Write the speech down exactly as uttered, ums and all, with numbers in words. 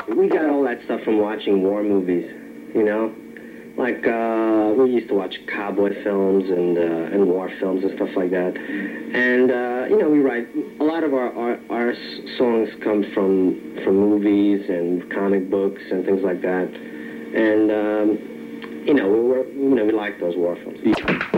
we got all that stuff from watching war movies, you know? Like, uh, we used to watch cowboy films and uh, and war films and stuff like that. And, uh, you know, we write, a lot of our, our, our songs come from, from movies and comic books and things like that. And, um, you know, we were, you know, we like those war films.